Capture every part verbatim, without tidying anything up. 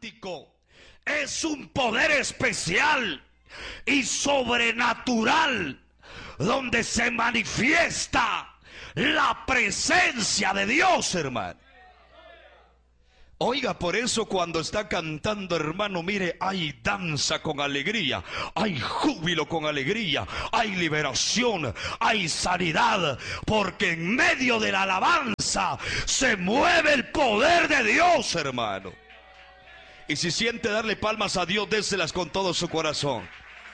cántico es un poder especial y sobrenatural donde se manifiesta la presencia de Dios, hermano. Oiga, por eso cuando está cantando, hermano, mire, hay danza con alegría, hay júbilo con alegría, hay liberación, hay sanidad, porque en medio de la alabanza se mueve el poder de Dios, hermano. Y si siente darle palmas a Dios, déselas con todo su corazón.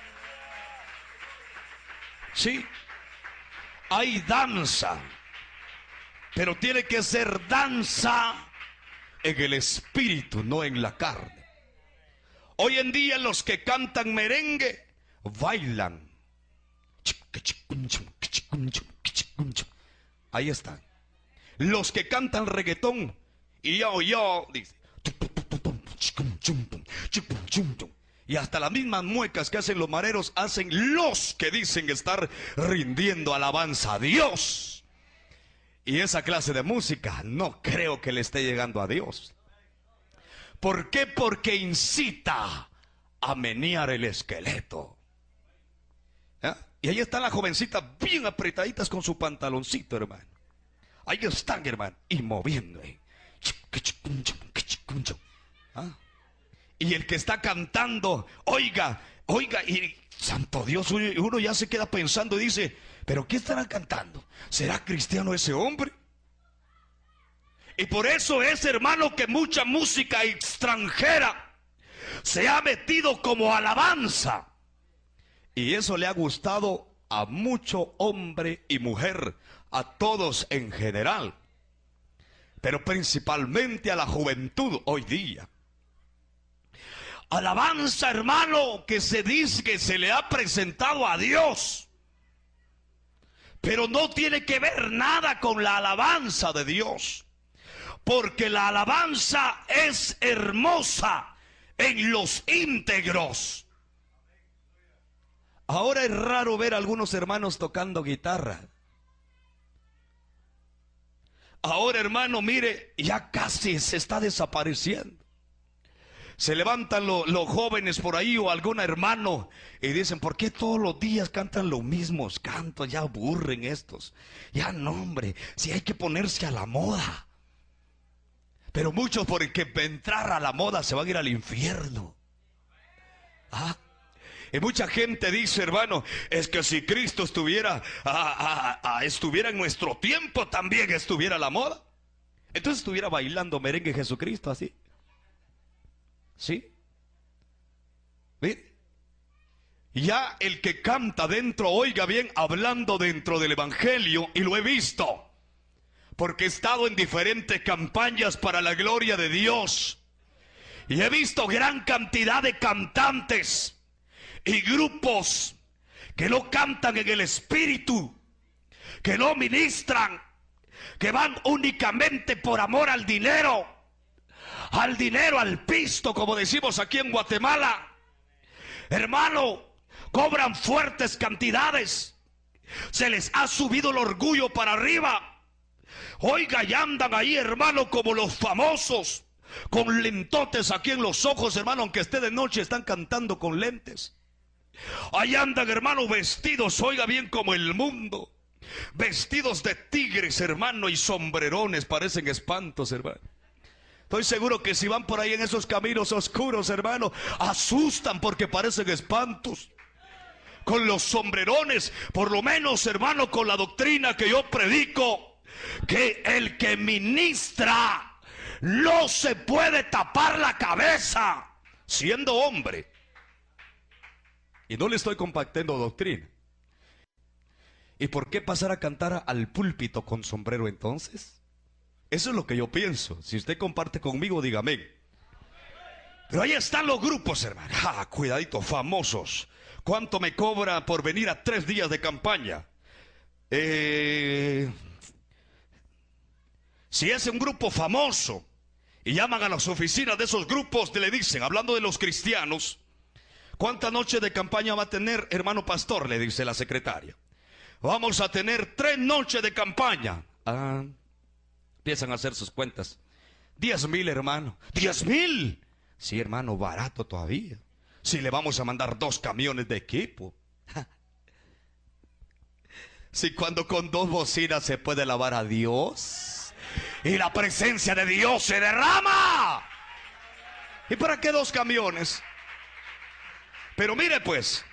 Sí, hay danza, pero tiene que ser danza en el espíritu, no en la carne. Hoy en día los que cantan merengue bailan. Ahí están. Los que cantan reggaetón, y yo, yo, dice, y hasta las mismas muecas que hacen los mareros hacen los que dicen estar rindiendo alabanza a Dios. Y esa clase de música no creo que le esté llegando a Dios. ¿Por qué? Porque incita a menear el esqueleto. ¿Eh? Y ahí están las jovencitas bien apretaditas con su pantaloncito, hermano. Ahí están, hermano, y moviendo. ¿Ah? Y el que está cantando, oiga, oiga, y santo Dios, uno ya se queda pensando y dice, ¿pero qué estará cantando? ¿Será cristiano ese hombre? Y por eso es, hermano, que mucha música extranjera se ha metido como alabanza. Y eso le ha gustado a mucho hombre y mujer, a todos en general, pero principalmente a la juventud hoy día. Alabanza, hermano, que se dice que se le ha presentado a Dios, pero no tiene que ver nada con la alabanza de Dios, porque la alabanza es hermosa en los íntegros. Ahora es raro ver a algunos hermanos tocando guitarra. Ahora, hermano, mire, ya casi se está desapareciendo. Se levantan lo, los jóvenes por ahí o algún hermano y dicen, ¿por qué todos los días cantan los mismos cantos? Ya aburren estos. Ya no, hombre, si hay que ponerse a la moda. Pero muchos porque entrar a la moda se van a ir al infierno. ¿Ah? Y mucha gente dice, hermano, es que si Cristo estuviera, a, a, a, estuviera en nuestro tiempo, también estuviera la moda. Entonces estuviera bailando merengue Jesucristo así. ¿Sí? Mire, ya el que canta dentro, oiga bien, hablando dentro del evangelio, y lo he visto, porque he estado en diferentes campañas para la gloria de Dios, y he visto gran cantidad de cantantes y grupos que no cantan en el espíritu, que no ministran, que van únicamente por amor al dinero, al dinero, al pisto, como decimos aquí en Guatemala. Hermano, cobran fuertes cantidades, se les ha subido el orgullo para arriba. Oiga, y andan ahí, hermano, como los famosos, con lentotes aquí en los ojos, hermano, aunque esté de noche, están cantando con lentes. Ahí andan, hermano, vestidos, oiga bien, como el mundo, vestidos de tigres, hermano, y sombrerones, parecen espantos, hermano. Estoy seguro que si van por ahí en esos caminos oscuros, hermano, asustan porque parecen espantos. Con los sombrerones, por lo menos, hermano, con la doctrina que yo predico, que el que ministra no se puede tapar la cabeza siendo hombre. Y no le estoy compartiendo doctrina. ¿Y por qué pasar a cantar al púlpito con sombrero entonces? Eso es lo que yo pienso. Si usted comparte conmigo, dígame. Pero ahí están los grupos, hermano. Ah, cuidadito, famosos. ¿Cuánto me cobra por venir a tres días de campaña? Eh, si es un grupo famoso y llaman a las oficinas de esos grupos, le dicen, hablando de los cristianos, ¿cuántas noches de campaña va a tener, hermano pastor? Le dice la secretaria. Vamos a tener tres noches de campaña. Ah, empiezan a hacer sus cuentas. Diez mil, hermano. Diez mil. Sí, hermano, barato todavía. Si le vamos a mandar dos camiones de equipo. Si cuando con dos bocinas se puede alabar a Dios y la presencia de Dios se derrama. ¿Y para qué dos camiones? Pero mire pues,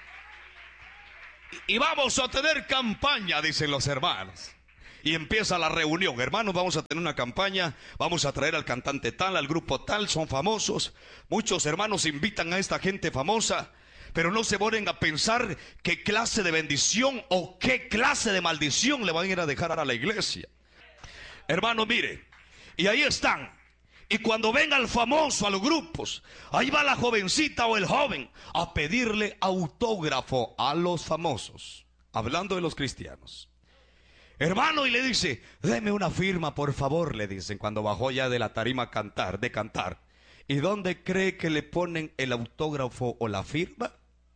y vamos a tener campaña, dicen los hermanos. Y empieza la reunión. Hermanos, vamos a tener una campaña. Vamos a traer al cantante tal, al grupo tal. Son famosos. Muchos hermanos invitan a esta gente famosa, pero no se ponen a pensar qué clase de bendición o qué clase de maldición le van a ir a dejar a la iglesia. Hermano, mire, y ahí están. Y cuando venga el famoso a los grupos, ahí va la jovencita o el joven a pedirle autógrafo a los famosos, hablando de los cristianos. Hermano, y le dice, deme una firma, por favor, le dicen, cuando bajó ya de la tarima a cantar, de cantar. ¿Y dónde cree que le ponen el autógrafo o la firma?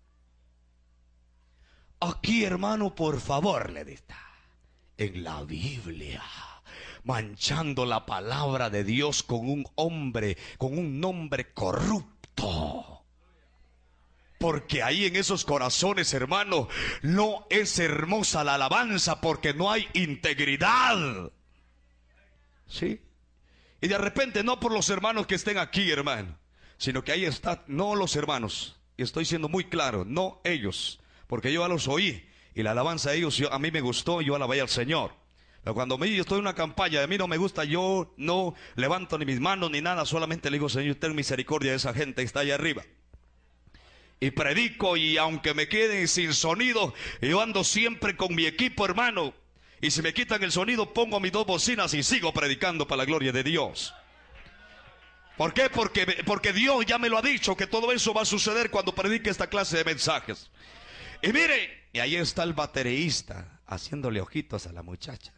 Aquí, hermano, por favor, le dice, en la Biblia, manchando la palabra de Dios con un hombre, con un nombre corrupto. Porque ahí en esos corazones, hermano, no es hermosa la alabanza porque no hay integridad. ¿Sí? Y de repente no por los hermanos que estén aquí, hermano, sino que ahí están, no los hermanos. Y estoy siendo muy claro, no ellos, porque yo ya los oí. Y la alabanza de ellos, yo, a mí me gustó, yo alabé al Señor. Pero cuando me, yo estoy en una campaña, a mí no me gusta, yo no levanto ni mis manos ni nada, solamente le digo, Señor, ten misericordia de esa gente que está allá arriba. Y predico, y aunque me queden sin sonido, yo ando siempre con mi equipo, hermano. Y si me quitan el sonido, pongo mis dos bocinas y sigo predicando para la gloria de Dios. ¿Por qué? Porque, porque Dios ya me lo ha dicho, que todo eso va a suceder cuando predique esta clase de mensajes. Y mire, y ahí está el baterista haciéndole ojitos a la muchacha.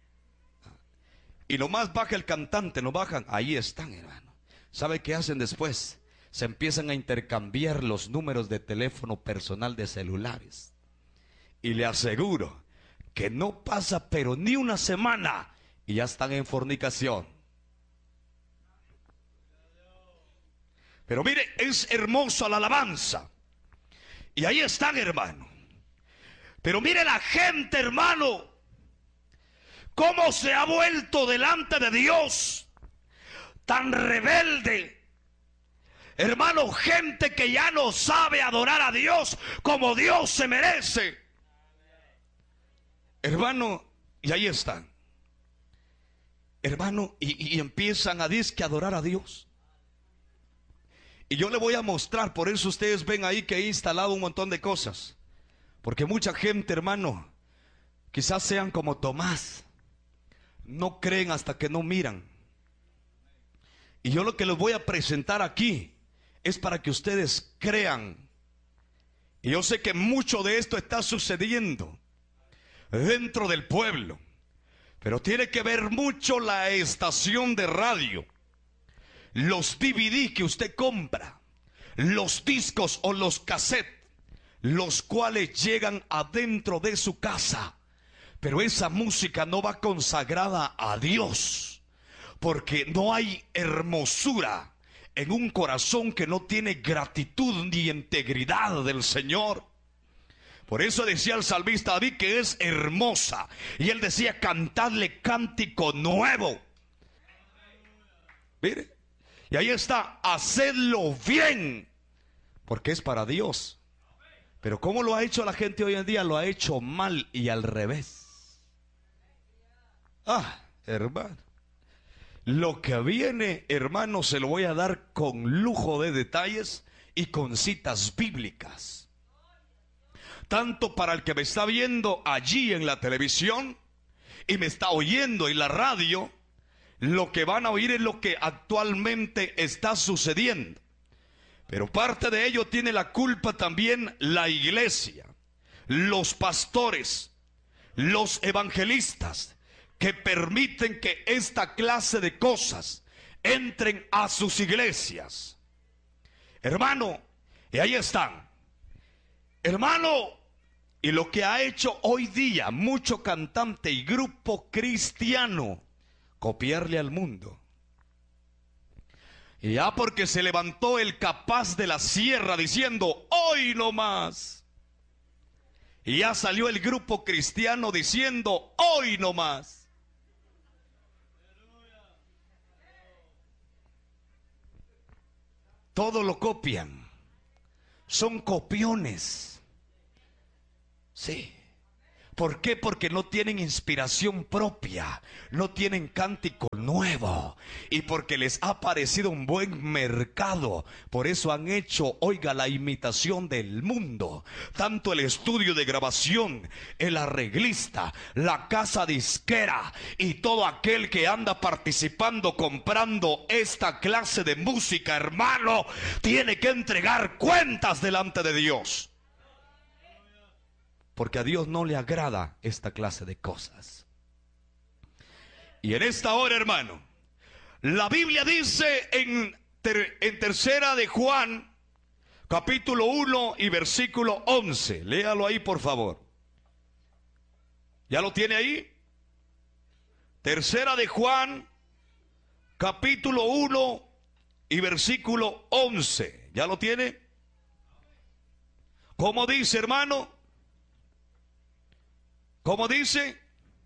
Y nomás baja el cantante, no bajan, ahí están, hermano. ¿Sabe qué hacen después? Se empiezan a intercambiar los números de teléfono personal de celulares. Y le aseguro que no pasa pero ni una semana y ya están en fornicación. Pero mire, es hermosa la alabanza. Y ahí están, hermano. Pero mire la gente, hermano, cómo se ha vuelto delante de Dios, tan rebelde. Hermano, gente que ya no sabe adorar a Dios como Dios se merece. Hermano, y ahí están. Hermano, y, y empiezan a disque adorar a Dios. Y yo le voy a mostrar, por eso ustedes ven ahí que he instalado un montón de cosas. Porque mucha gente, hermano, quizás sean como Tomás, no creen hasta que no miran. Y yo lo que les voy a presentar aquí es para que ustedes crean. Y yo sé que mucho de esto está sucediendo dentro del pueblo, pero tiene que ver mucho la estación de radio, los D V D que usted compra, los discos o los cassettes, los cuales llegan adentro de su casa. Pero esa música no va consagrada a Dios, porque no hay hermosura en un corazón que no tiene gratitud ni integridad del Señor. Por eso decía el salmista David que es hermosa. Y él decía, cantadle cántico nuevo. Mire, y ahí está, hacedlo bien, porque es para Dios. Pero ¿cómo lo ha hecho la gente hoy en día? Lo ha hecho mal y al revés. Ah, hermano. Lo que viene, hermano, se lo voy a dar con lujo de detalles y con citas bíblicas. Tanto para el que me está viendo allí en la televisión y me está oyendo en la radio, lo que van a oír es lo que actualmente está sucediendo. Pero parte de ello tiene la culpa también la iglesia, los pastores, los evangelistas, que permiten que esta clase de cosas entren a sus iglesias. Hermano, y ahí están. Hermano, y lo que ha hecho hoy día mucho cantante y grupo cristiano, copiarle al mundo. Y ya porque se levantó el capaz de la sierra diciendo, hoy no más. Y ya salió el grupo cristiano diciendo, hoy no más. Todo lo copian. Son copiones. Sí. ¿Por qué? Porque no tienen inspiración propia, no tienen cántico nuevo y porque les ha parecido un buen mercado. Por eso han hecho, oiga, la imitación del mundo. Tanto el estudio de grabación, el arreglista, la casa disquera y todo aquel que anda participando, comprando esta clase de música, hermano, tiene que entregar cuentas delante de Dios. Porque a Dios no le agrada esta clase de cosas. Y en esta hora, hermano, la Biblia dice en, ter, en tercera de Juan, capítulo uno y versículo once. Léalo ahí, por favor. ¿Ya lo tiene ahí? Tercera de Juan, capítulo uno y versículo once. ¿Ya lo tiene? ¿Cómo dice, hermano? ¿Cómo dice?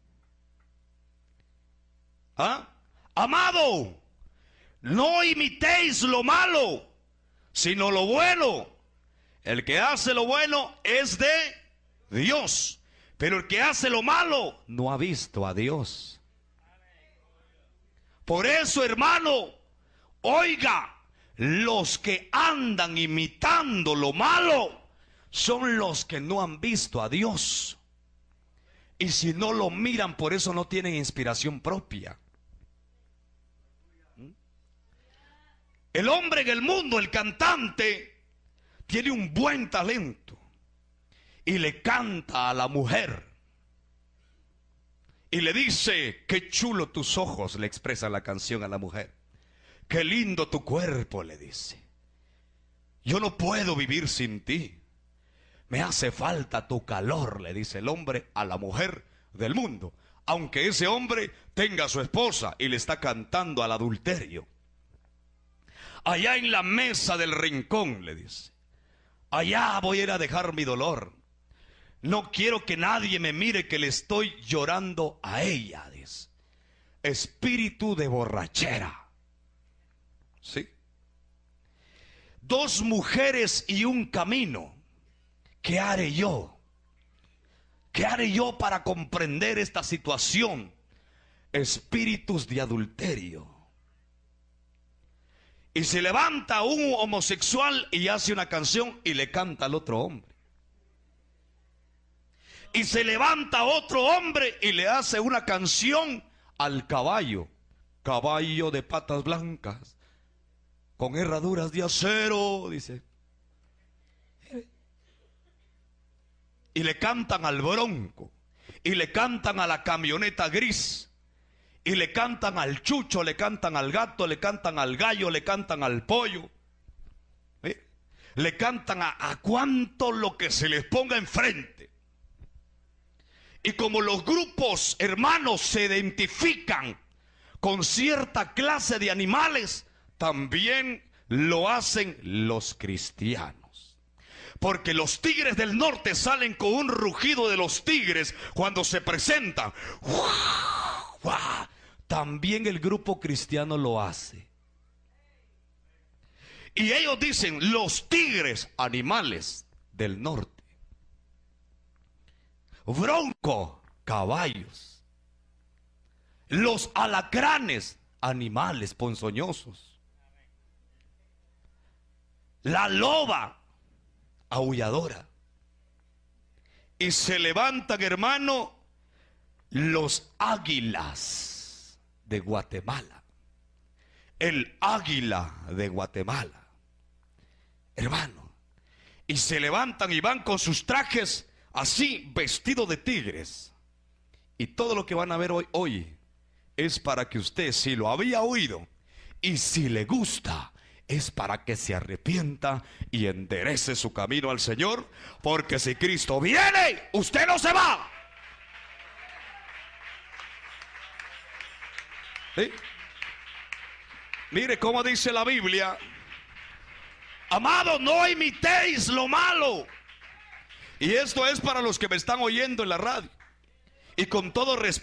¿Ah? Amado, no imitéis lo malo, sino lo bueno. El que hace lo bueno es de Dios, pero el que hace lo malo no ha visto a Dios. Por eso, hermano, oiga, los que andan imitando lo malo son los que no han visto a Dios. Y si no lo miran, por eso no tienen inspiración propia. El hombre en el mundo, el cantante, tiene un buen talento y le canta a la mujer y le dice, qué chulo tus ojos, le expresa la canción a la mujer. Qué lindo tu cuerpo, le dice. Yo no puedo vivir sin ti. Me hace falta tu calor, le dice el hombre a la mujer del mundo. Aunque ese hombre tenga a su esposa y le está cantando al adulterio. Allá en la mesa del rincón, le dice. Allá voy a ir a dejar mi dolor. No quiero que nadie me mire que le estoy llorando a ella, dice. Espíritu de borrachera. ¿Sí? Dos mujeres y un camino. ¿Qué haré yo? ¿Qué haré yo para comprender esta situación? Espíritus de adulterio. Y se levanta un homosexual y hace una canción y le canta al otro hombre. Y se levanta otro hombre y le hace una canción al caballo. Caballo de patas blancas, con herraduras de acero, dice. Y le cantan al bronco, y le cantan a la camioneta gris, y le cantan al chucho, le cantan al gato, le cantan al gallo, le cantan al pollo. ¿Eh? Le cantan a, a cuánto lo que se les ponga enfrente. Y como los grupos hermanos se identifican con cierta clase de animales, también lo hacen los cristianos. Porque los tigres del norte salen con un rugido de los tigres cuando se presentan. También el grupo cristiano lo hace. Y ellos dicen, los tigres, animales del norte. Bronco, caballos. Los alacranes, animales ponzoñosos. La loba, aulladora. Y se levantan, hermano, los águilas de Guatemala. El águila de Guatemala, hermano. Y se levantan y van con sus trajes así, vestidos de tigres. Y todo lo que van a ver hoy, hoy es para que usted, si lo había oído y si le gusta, es para que se arrepienta y enderece su camino al Señor, porque si Cristo viene, usted no se va. ¿Sí? Mire cómo dice la Biblia. Amados, no imitéis lo malo. Y esto es para los que me están oyendo en la radio. Y con todo respeto.